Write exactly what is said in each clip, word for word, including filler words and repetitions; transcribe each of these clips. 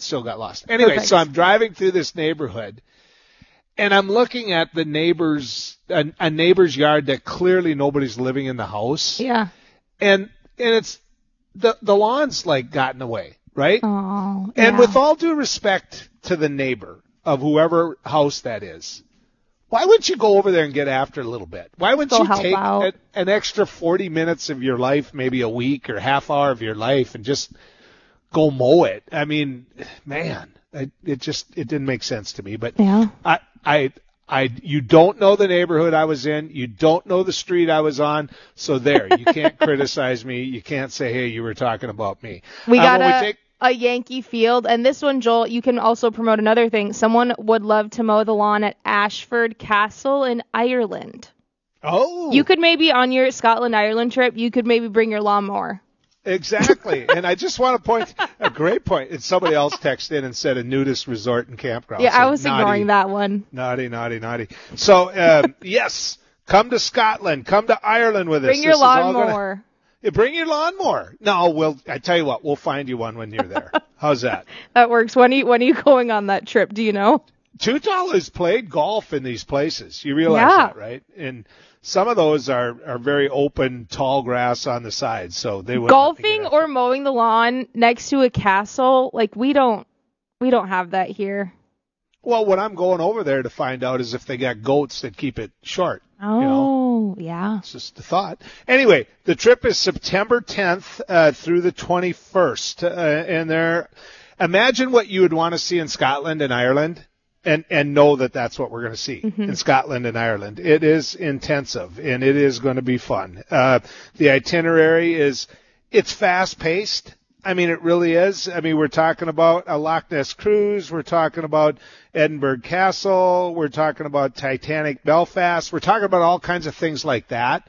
still got lost. Anyway, Perfect. So I'm driving through this neighborhood, and I'm looking at the neighbor's a, a neighbor's yard that clearly nobody's living in the house. Yeah. And and it's the the lawn's like gotten away, right? Oh. And yeah. with all due respect to the neighbor of whoever house that is, why wouldn't you go over there and get after it a little bit? Why wouldn't Go you help take out. a, an extra forty minutes of your life, maybe a week or half hour of your life, and just go mow it? I mean, man, it, it just it didn't make sense to me. But yeah. I, I, I, you don't know the neighborhood I was in. You don't know the street I was on. So there, you can't criticize me. You can't say, hey, you were talking about me. We got uh, a, we take, a Yankee Field. And this one, Joel, you can also promote another thing. Someone would love to mow the lawn at Ashford Castle in Ireland. Oh. You could maybe, on your Scotland, Ireland trip, you could maybe bring your lawnmower. Exactly. And I just want to point, a great point. And somebody else texted in and said a nudist resort and campground. Yeah, so I was naughty, ignoring that one. Naughty, naughty, naughty. So, um, yes, come to Scotland. Come to Ireland with us. Bring your This is all lawnmower. Gonna, yeah, bring your lawnmower. No, we'll, I tell you what, we'll find you one when you're there. How's that? That works. When are you, when are you going on that trip? Do you know? Tootall has played golf in these places. You realize yeah. that, right? And some of those are, are very open, tall grass on the sides, so they would golfing or mowing the lawn next to a castle. Like we don't, we don't have that here. Well, what I'm going over there to find out is if they got goats that keep it short. Oh, you know? yeah. It's just a thought. Anyway, the trip is September tenth uh, through the twenty-first, uh, and there. Imagine what you would want to see in Scotland and Ireland. And, and know that that's what we're going to see mm-hmm. in Scotland and Ireland. It is intensive, and it is going to be fun. Uh, the itinerary is, it's fast-paced. I mean, it really is. I mean, we're talking about a Loch Ness cruise. We're talking about Edinburgh Castle. We're talking about Titanic Belfast. We're talking about all kinds of things like that.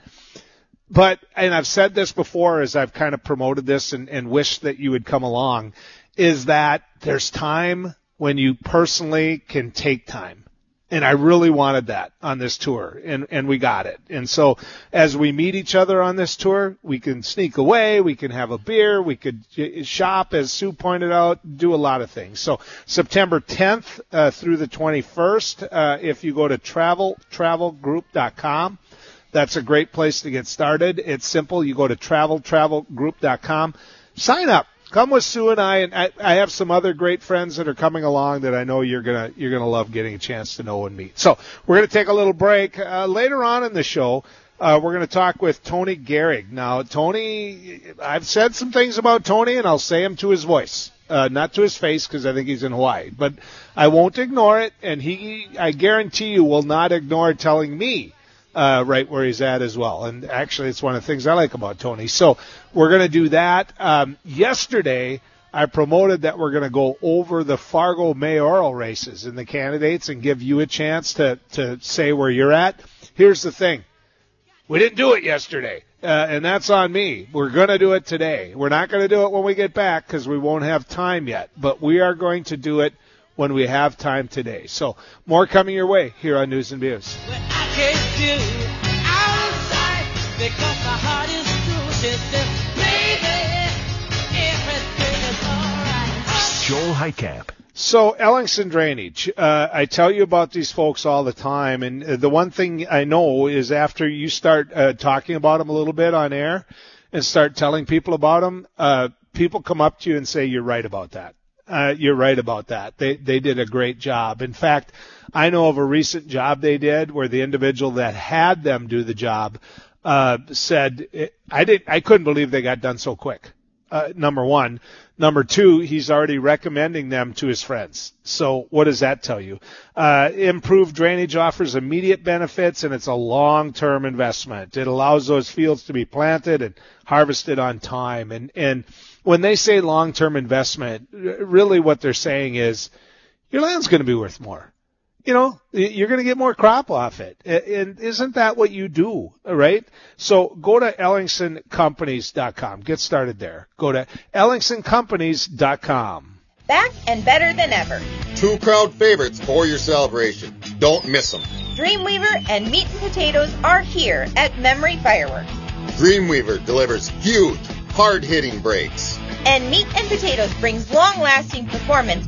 But, and I've said this before as I've kind of promoted this and, and wished that you would come along, is that there's time when you personally can take time. And I really wanted that on this tour, and, and we got it. And so as we meet each other on this tour, we can sneak away, we can have a beer, we could shop, as Sue pointed out, do a lot of things. So September tenth uh, through the twenty-first, uh, if you go to travel travel group dot com, that's a great place to get started. It's simple. You go to travel travel group dot com, sign up. Come with Sue and I, and I, I have some other great friends that are coming along that I know you're gonna you're gonna love getting a chance to know and meet. So we're gonna take a little break. Uh, later on in the show, uh, we're gonna talk with Tony Gehrig. Now, Tony, I've said some things about Tony, and I'll say them to his voice, uh, not to his face, because I think he's in Hawaii. But I won't ignore it, and he, I guarantee you, will not ignore telling me Uh, right where he's at as well. And actually, it's one of the things I like about Tony. So we're going to do that. Um, yesterday, I promoted that we're going to go over the Fargo mayoral races and the candidates and give you a chance to, to say where you're at. Here's the thing. We didn't do it yesterday, uh, and that's on me. We're going to do it today. We're not going to do it when we get back because we won't have time yet, but we are going to do it when we have time today. So more coming your way here on News and Views. Joel Heitkamp. So Ellingson Drainage, uh, I tell you about these folks all the time, and the one thing I know is after you start uh, talking about them a little bit on air and start telling people about them, uh, people come up to you and say, you're right about that. Uh, you're right about that. They they did a great job. In fact, I know of a recent job they did where the individual that had them do the job uh, said, I didn't, I couldn't believe they got done so quick. Uh, number one. Number two, he's already recommending them to his friends. So what does that tell you? Uh, improved drainage offers immediate benefits, and it's a long-term investment. It allows those fields to be planted and harvested on time. And, and when they say long-term investment, really what they're saying is your land's going to be worth more. You know, you're going to get more crop off it. And isn't that what you do, right? So go to ellingson companies dot com. Get started there. Go to ellingson companies dot com. Back and better than ever. Two crowd favorites for your celebration. Don't miss them. Dreamweaver and Meat and Potatoes are here at Memory Fireworks. Dreamweaver delivers huge, hard-hitting breaks. And Meat and Potatoes brings long-lasting performance